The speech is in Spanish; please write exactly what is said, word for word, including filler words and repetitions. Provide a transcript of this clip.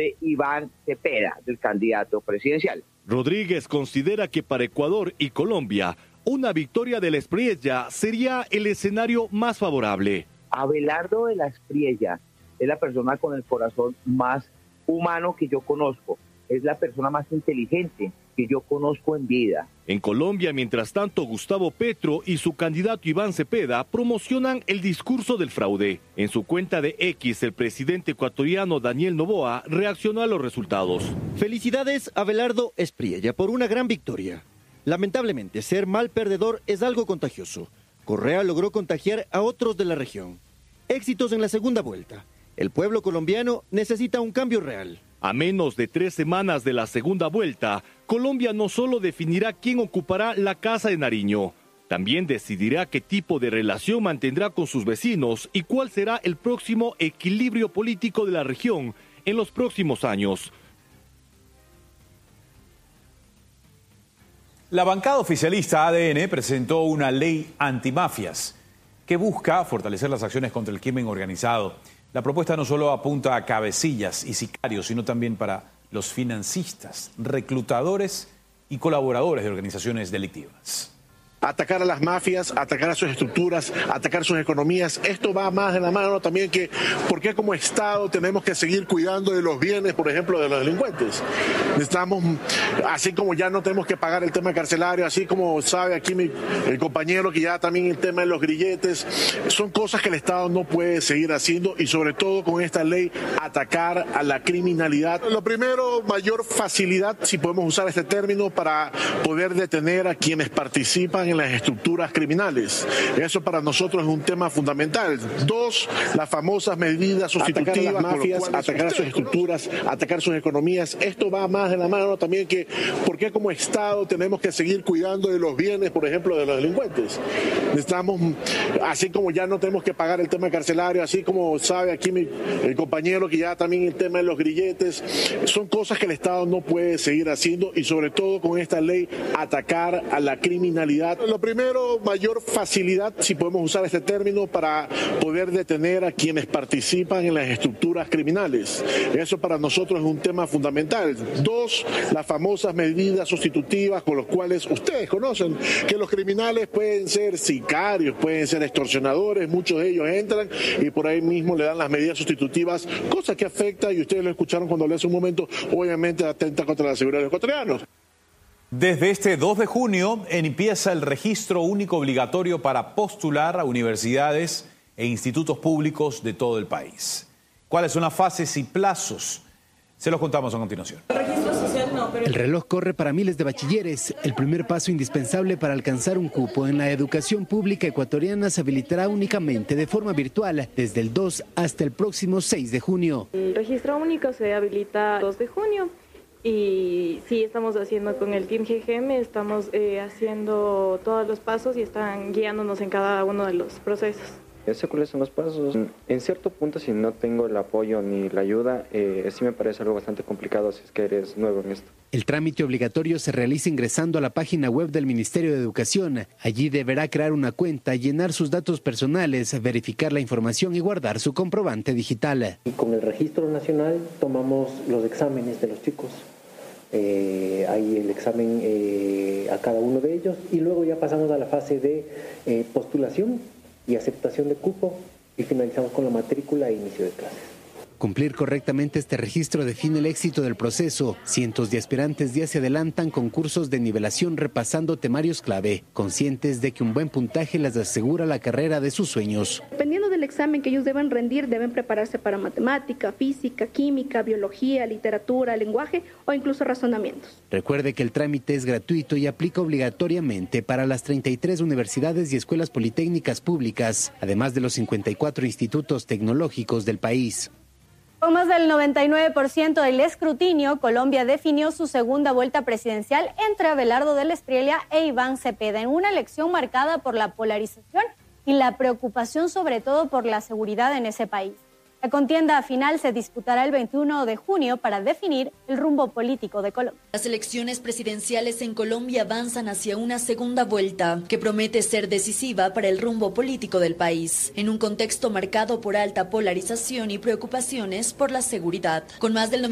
de Iván Cepeda, del candidato presidencial. Rodríguez considera que para Ecuador y Colombia, una victoria de la Espriella sería el escenario más favorable. Abelardo de la Espriella es la persona con el corazón más humano que yo conozco. Es la persona más inteligente que yo conozco en vida. En Colombia, mientras tanto, Gustavo Petro y su candidato Iván Cepeda promocionan el discurso del fraude. En su cuenta de X, el presidente ecuatoriano Daniel Noboa reaccionó a los resultados. Felicidades a Abelardo Espriella por una gran victoria. Lamentablemente, ser mal perdedor es algo contagioso. Correa logró contagiar a otros de la región. Éxitos en la segunda vuelta. El pueblo colombiano necesita un cambio real. A menos de tres semanas de la segunda vuelta, Colombia no solo definirá quién ocupará la Casa de Nariño, también decidirá qué tipo de relación mantendrá con sus vecinos y cuál será el próximo equilibrio político de la región en los próximos años. La bancada oficialista A D N presentó una ley antimafias que busca fortalecer las acciones contra el crimen organizado. La propuesta no solo apunta a cabecillas y sicarios, sino también para los financistas, reclutadores y colaboradores de organizaciones delictivas. Atacar a las mafias, atacar a sus estructuras, atacar sus economías. Esto va más de la mano también que por qué como Estado tenemos que seguir cuidando de los bienes, por ejemplo, de los delincuentes. Necesitamos, así como ya no tenemos que pagar el tema carcelario, así como sabe aquí mi, el compañero que ya también el tema de los grilletes, son cosas que el Estado no puede seguir haciendo y sobre todo con esta ley atacar a la criminalidad. Lo primero, mayor facilidad, si podemos usar este término, para poder detener a quienes participan en las estructuras criminales. Eso para nosotros es un tema fundamental. Dos, las famosas medidas sustitutivas, atacar a las mafias, atacar a sus estructuras, atacar sus economías. Esto va más de la mano también que por qué como Estado tenemos que seguir cuidando de los bienes, por ejemplo, de los delincuentes. Necesitamos, así como ya no tenemos que pagar el tema carcelario, así como sabe aquí mi, el compañero que ya también el tema de los grilletes, son cosas que el Estado no puede seguir haciendo y sobre todo con esta ley atacar a la criminalidad. Lo primero, mayor facilidad, si podemos usar este término, para poder detener a quienes participan en las estructuras criminales. Eso para nosotros es un tema fundamental. Dos, las famosas medidas sustitutivas con las cuales ustedes conocen que los criminales pueden ser sicarios, pueden ser extorsionadores, muchos de ellos entran y por ahí mismo le dan las medidas sustitutivas, cosa que afecta, y ustedes lo escucharon cuando hablé hace un momento, obviamente atenta contra la seguridad de los ecuatorianos. Desde este dos de junio empieza el registro único obligatorio para postular a universidades e institutos públicos de todo el país. ¿Cuáles son las fases y plazos? Se los contamos a continuación. El registro social no, pero... El reloj corre para miles de bachilleres. El primer paso indispensable para alcanzar un cupo en la educación pública ecuatoriana se habilitará únicamente de forma virtual desde el dos hasta el próximo seis de junio. El registro único se habilita el dos de junio. Y sí, estamos haciendo con el Team G G M, estamos eh, haciendo todos los pasos y están guiándonos en cada uno de los procesos. Ya sé cuáles son los pasos. En cierto punto, si no tengo el apoyo ni la ayuda, eh, sí me parece algo bastante complicado si es que eres nuevo en esto. El trámite obligatorio se realiza ingresando a la página web del Ministerio de Educación. Allí deberá crear una cuenta, llenar sus datos personales, verificar la información y guardar su comprobante digital. Y con el registro nacional tomamos los exámenes de los chicos. Eh, hay el examen eh, a cada uno de ellos y luego ya pasamos a la fase de eh, postulación y aceptación de cupo y finalizamos con la matrícula e inicio de clases. Cumplir correctamente este registro define el éxito del proceso. Cientos de aspirantes ya se adelantan con cursos de nivelación repasando temarios clave, conscientes de que un buen puntaje les asegura la carrera de sus sueños. Dependiendo del examen que ellos deben rendir, deben prepararse para matemática, física, química, biología, literatura, lenguaje o incluso razonamientos. Recuerde que el trámite es gratuito y aplica obligatoriamente para las treinta y tres universidades y escuelas politécnicas públicas, además de los cincuenta y cuatro institutos tecnológicos del país. Con más del noventa y nueve por ciento del escrutinio, Colombia definió su segunda vuelta presidencial entre Abelardo de la Espriella e Iván Cepeda, en una elección marcada por la polarización y la preocupación sobre todo por la seguridad en ese país. La contienda final se disputará el veintiuno de junio para definir el rumbo político de Colombia. Las elecciones presidenciales en Colombia avanzan hacia una segunda vuelta que promete ser decisiva para el rumbo político del país, en un contexto marcado por alta polarización y preocupaciones por la seguridad. Con más del